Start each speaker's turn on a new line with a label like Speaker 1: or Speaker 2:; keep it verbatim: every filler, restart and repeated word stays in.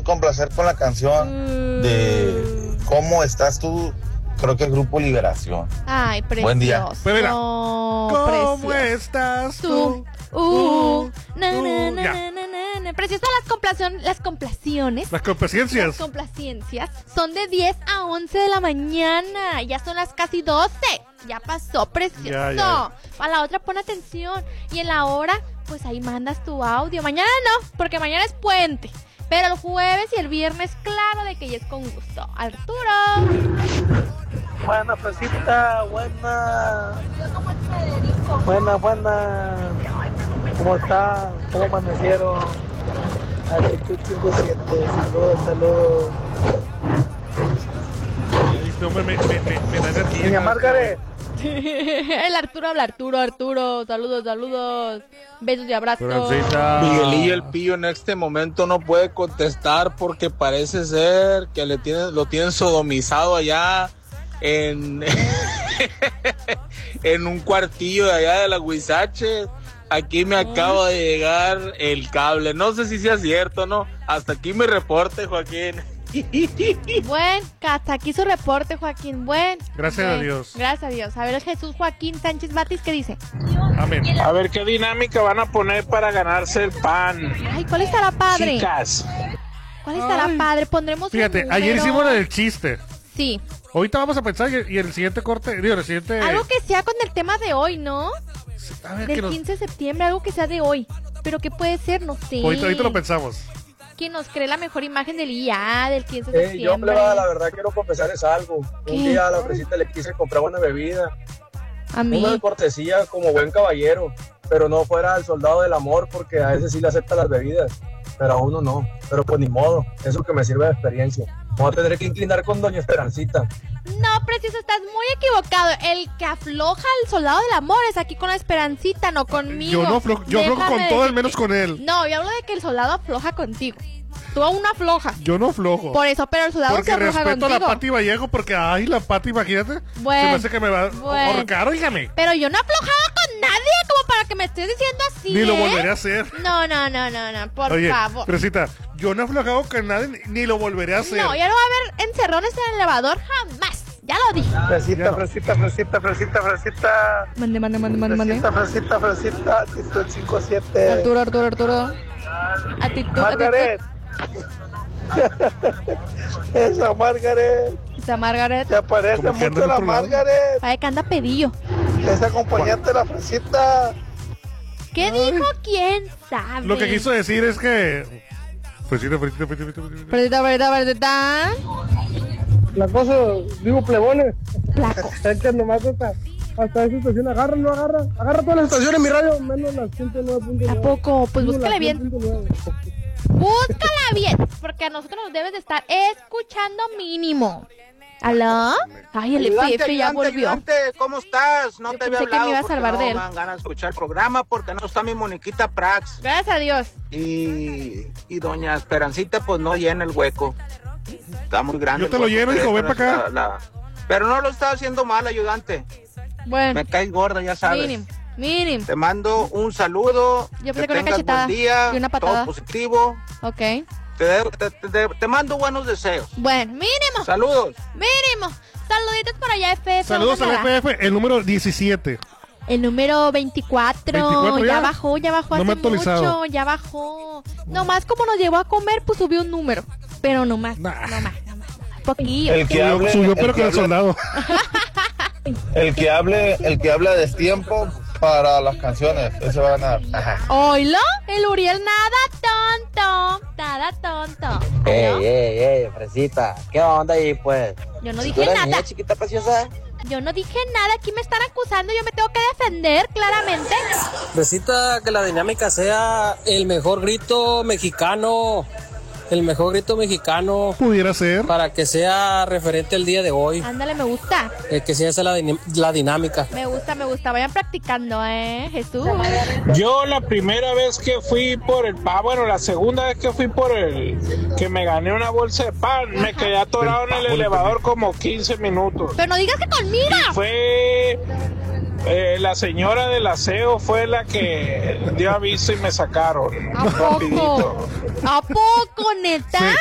Speaker 1: complacer con la canción de ¿Cómo estás tú? Creo que el grupo Liberación.
Speaker 2: Ay, precioso.
Speaker 1: Buen día.
Speaker 3: Pues mira,
Speaker 2: No,
Speaker 3: ¿cómo
Speaker 2: precioso.
Speaker 3: estás
Speaker 2: Tú.
Speaker 3: tú?
Speaker 2: Uh, na,
Speaker 3: uh,
Speaker 2: na, na,
Speaker 3: ya.
Speaker 2: na, na, na, na. Preciosas las complación, las complaciones.
Speaker 3: Las
Speaker 2: Las
Speaker 3: complacencias.
Speaker 2: complacencias son de diez a once de la mañana. Ya son las casi doce. Ya pasó, precioso.
Speaker 3: Ya, ya.
Speaker 2: Para la otra pon atención. Y en la hora, pues ahí mandas tu audio. Mañana no, porque mañana es puente. Pero el jueves y el viernes, claro de que ya es con gusto. Arturo.
Speaker 4: Buena, Fresita, buena. Buena, buena. ¿Cómo está? ¿Cómo amanecieron? Actitud cinco siete, saludos, saludos.
Speaker 3: Este hombre me, me, me, me da energía.
Speaker 4: Niña Margaret.
Speaker 2: El Arturo habla, Arturo, Arturo. Saludos, saludos. Besos y abrazos.
Speaker 3: Francita.
Speaker 5: Miguelillo el Pillo en este momento no puede contestar porque parece ser que le tienen, lo tienen sodomizado allá en, en un cuartillo de allá de la Huizache. Aquí me acaba de llegar el cable. No sé si sea cierto, ¿no? Hasta aquí mi reporte, Joaquín.
Speaker 2: Buen, hasta aquí su reporte, Joaquín. Buen.
Speaker 3: Gracias
Speaker 2: buen.
Speaker 3: a Dios.
Speaker 2: Gracias a Dios. A ver, Jesús Joaquín Sánchez Batis, ¿qué dice?
Speaker 3: Amén.
Speaker 6: A ver qué dinámica van a poner para ganarse el pan.
Speaker 2: Ay, ¿cuál estará padre?
Speaker 6: Chicas.
Speaker 2: ¿Cuál estará
Speaker 3: Ay.
Speaker 2: padre? Pondremos
Speaker 3: Fíjate,
Speaker 2: un
Speaker 3: ayer
Speaker 2: número.
Speaker 3: hicimos el chiste.
Speaker 2: Sí.
Speaker 3: Ahorita vamos a pensar y, y el siguiente corte, digo, el siguiente...
Speaker 2: Algo que sea con el tema de hoy, ¿no?
Speaker 3: A ver, que
Speaker 2: Del
Speaker 3: nos-
Speaker 2: quince de septiembre, algo que sea de hoy. Pero ¿qué puede ser? No sé.
Speaker 3: ahorita, ahorita lo pensamos.
Speaker 2: ¿Quién nos cree la mejor imagen del I A del quince de
Speaker 4: Eh, yo,
Speaker 2: septiembre?
Speaker 4: plebada, la verdad quiero confesarles algo.
Speaker 2: ¿Qué?
Speaker 4: Un día a la Fresita le quise comprar una bebida,
Speaker 2: A mí.
Speaker 4: una de cortesía como buen caballero, pero no fuera el soldado del amor porque a ese sí le acepta las bebidas, pero a uno no. Pero pues ni modo, eso que me sirve de experiencia. Voy a tener que inclinar con doña Esperancita.
Speaker 2: No, precioso, estás muy equivocado. El que afloja al soldado del amor es aquí con la Esperancita, no conmigo.
Speaker 3: Yo no aflojo, yo aflojo
Speaker 2: Déjame
Speaker 3: con todo,
Speaker 2: decirte.
Speaker 3: menos con él.
Speaker 2: No, yo hablo de que el soldado afloja contigo. Tú aún no aflojas.
Speaker 3: Yo no aflojo.
Speaker 2: Por eso, pero el soldado
Speaker 3: Porque
Speaker 2: se afloja
Speaker 3: respeto a
Speaker 2: contigo.
Speaker 3: la Pati Vallejo, porque, ay, la Pati, imagínate.
Speaker 2: Bueno,
Speaker 3: se me hace que me va a
Speaker 2: bueno.
Speaker 3: ahorcar, óigame.
Speaker 2: Pero yo no aflojaba con nadie como para que me estés diciendo así,
Speaker 3: Ni lo
Speaker 2: ¿eh?
Speaker 3: volveré a hacer.
Speaker 2: No, no, no, no, no, por
Speaker 3: Oye,
Speaker 2: favor.
Speaker 3: Fresita, yo no he aflojado con nadie, ni, ni lo volveré a hacer.
Speaker 2: No, ya no va a haber encerrones en el elevador jamás. Ya lo dije.
Speaker 4: Fresita,
Speaker 3: no.
Speaker 4: Fresita, Fresita, Fresita, Fresita.
Speaker 2: Mande, mande, mande, mande, mande.
Speaker 4: Fresita, Fresita, Fresita, actitud cinco siete.
Speaker 2: Arturo, Arturo, Arturo. Actitud,
Speaker 4: Margaret. Esa Margaret.
Speaker 2: actitud. Esa Margaret.
Speaker 4: Se aparece
Speaker 3: Como que anda
Speaker 4: mucho
Speaker 3: en
Speaker 4: la
Speaker 3: otro lado.
Speaker 4: Margaret.
Speaker 2: Parece que anda pedillo.
Speaker 4: Esa acompañante de la Fresita.
Speaker 2: ¿Qué dijo? ¿Quién sabe?
Speaker 3: Lo que quiso decir es que... Fresita, Fresita, Fresita, Fresita.
Speaker 2: Perdita, perdita, perdita.
Speaker 4: La cosa, digo, plebones.
Speaker 2: Placo.
Speaker 4: Es que nomás hasta, hasta esa estación agarra, no agarra. Agarra todas las estaciones, mi radio, menos las ciento nueve punto nueve.
Speaker 2: ¿A poco? Pues
Speaker 4: Menos
Speaker 2: búscala
Speaker 4: las
Speaker 2: bien.
Speaker 4: cien punto nueve.
Speaker 2: Búscala bien. Porque a nosotros nos debes de estar escuchando mínimo. ¿Aló? Ay, el F F ya volvió.
Speaker 5: ayudante, ¿cómo estás? No
Speaker 2: Yo
Speaker 5: te había
Speaker 2: pensé que me
Speaker 5: hablado
Speaker 2: iba a
Speaker 5: porque
Speaker 2: salvar
Speaker 5: no
Speaker 2: de él.
Speaker 5: me dan ganas de escuchar el programa porque no está mi Moniquita Prax.
Speaker 2: Gracias a Dios.
Speaker 5: Y, y doña Esperancita pues no llena el hueco. Está muy grande.
Speaker 3: Yo te
Speaker 5: el
Speaker 3: lo
Speaker 5: hueco
Speaker 3: lleno,
Speaker 5: que
Speaker 3: hijo,
Speaker 5: es,
Speaker 3: ven
Speaker 5: pero
Speaker 3: para acá.
Speaker 5: la- la- Pero no lo está haciendo mal, ayudante.
Speaker 2: Bueno,
Speaker 5: Me caes gorda, ya sabes.
Speaker 2: mínimo, mínimo.
Speaker 5: Te mando un saludo.
Speaker 2: Yo pensé
Speaker 5: que
Speaker 2: que una
Speaker 5: tengas
Speaker 2: cachetada
Speaker 5: buen día,
Speaker 2: y una patada.
Speaker 5: todo positivo.
Speaker 2: Ok.
Speaker 5: Te, de- te, te- te mando buenos deseos.
Speaker 2: Bueno, mínimo,
Speaker 5: Saludos.
Speaker 2: mínimo. Saluditos por allá, F F.
Speaker 3: Saludos al
Speaker 2: ¿dónde
Speaker 3: F F, el número diecisiete.
Speaker 2: El número veinticuatro,
Speaker 3: veinticuatro
Speaker 2: ya
Speaker 3: ya.
Speaker 2: bajó, ya bajó
Speaker 3: No me
Speaker 2: hace
Speaker 3: he actualizado.
Speaker 2: mucho, ya bajó. Nomás como nos llevó a comer, pues subió un número. Pero nomás,
Speaker 3: Nah.
Speaker 2: nomás, nomás, nomás. Poquillo.
Speaker 1: El que
Speaker 3: Subió,
Speaker 1: hable,
Speaker 3: subió,
Speaker 1: el
Speaker 3: pero
Speaker 1: que
Speaker 3: con el
Speaker 1: hable-
Speaker 3: soldado.
Speaker 1: El que hable, el que habla a destiempo para las canciones, ese va a ganar. Ajá.
Speaker 2: Oilo, el Uriel nada tonto, nada tonto.
Speaker 7: Ey,
Speaker 2: ¿Aló?
Speaker 7: ey, ey, Fresita, ¿qué onda ahí, pues?
Speaker 2: Yo no
Speaker 7: ¿Tú
Speaker 2: dije
Speaker 7: eres
Speaker 2: nada.
Speaker 7: niña chiquita preciosa?
Speaker 2: Yo no dije nada, aquí me están acusando, yo me tengo que defender, claramente.
Speaker 8: Necesita que la dinámica sea el mejor grito mexicano, el mejor grito mexicano
Speaker 3: Pudiera ser.
Speaker 8: para que sea referente el día de hoy,
Speaker 2: Ándale, me gusta,
Speaker 8: eh, que sea esa la, din- la dinámica.
Speaker 2: me gusta, me gusta. Vayan practicando, ¿eh, Jesús?
Speaker 6: Yo la primera vez que fui por el pan, bueno, la segunda vez que fui por el, que me gané una bolsa de pan, me quedé atorado en el elevador como quince minutos.
Speaker 2: Pero no digas que conmigo.
Speaker 6: Fue eh, la señora del aseo fue la que dio aviso y me sacaron.
Speaker 2: ¿A poco?
Speaker 6: Rapidito.
Speaker 2: ¿A poco, neta?
Speaker 3: Sí.